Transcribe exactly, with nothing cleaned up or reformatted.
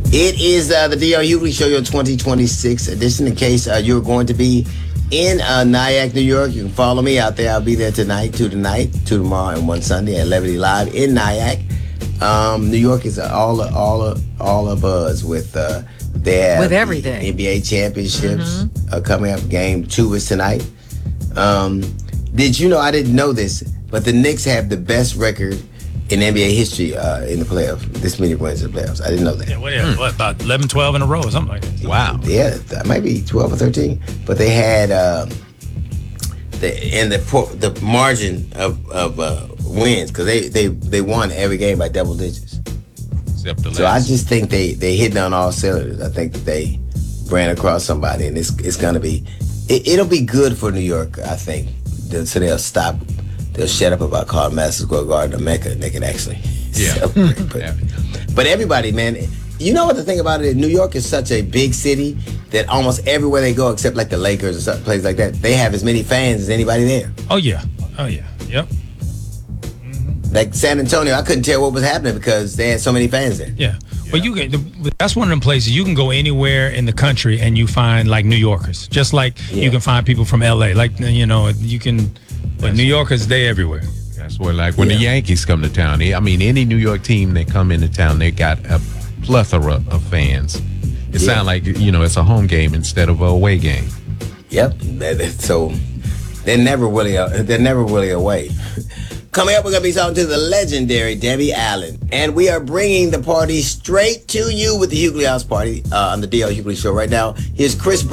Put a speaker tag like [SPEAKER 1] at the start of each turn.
[SPEAKER 1] It is uh, the D L Hughley Show, your twenty twenty-six edition. In case uh, you're going to be in uh, Nyack, New York, you can follow me out there. I'll be there tonight, two tonight, two tomorrow, and one Sunday at Levity Live in Nyack. Um, New York is all a, all a, all a buzz with uh, their
[SPEAKER 2] with everything.
[SPEAKER 1] N B A championships
[SPEAKER 2] mm-hmm.
[SPEAKER 1] uh, coming up. Game two is tonight. Um, did you know? I didn't know this, but the Knicks have the best record in N B A history uh, in the playoffs. This many wins in the playoffs. I didn't know that.
[SPEAKER 3] Yeah, what, yeah, hmm. what about eleven, twelve in a row or something like that?
[SPEAKER 4] Wow.
[SPEAKER 1] Yeah, that might be twelve or thirteen. But they had um, the and the the margin of of uh, wins because they, they they won every game by double digits.
[SPEAKER 4] Except the last.
[SPEAKER 1] So I just think they they hitting on all cylinders. I think that they ran across somebody, and it's it's gonna be it, it'll be good for New York. I think so they'll stop. They'll shut up about calling Madison Square Garden a Mecca. They can actually
[SPEAKER 4] yeah.
[SPEAKER 1] celebrate. But,
[SPEAKER 4] yeah.
[SPEAKER 1] but everybody, man, you know what the thing about it is? New York is such a big city that almost everywhere they go, except like the Lakers or some places like that, they have as many fans as anybody there.
[SPEAKER 3] Oh, yeah. Oh, yeah. Yep.
[SPEAKER 1] Mm-hmm. Like San Antonio, I couldn't tell what was happening because they had so many fans there.
[SPEAKER 3] Yeah. Yeah. Well, you can, that's one of them places you can go anywhere in the country and you find like New Yorkers, just like yeah. you can find people from L A. Like, you know, you can... But New Yorkers, they everywhere.
[SPEAKER 4] That's where, like, when
[SPEAKER 1] yeah.
[SPEAKER 4] the Yankees come to town, they, I mean, any New York team that come into town, they got a plethora of fans. It yeah. sounds like, you know, it's a home game instead of a away game.
[SPEAKER 1] Yep. So they're never really, they're never really away. Coming up, we're going to be talking to the legendary Debbie Allen. And we are bringing the party straight to you with the Hughley House Party uh, on the D L Hughley Show right now. Here's Chris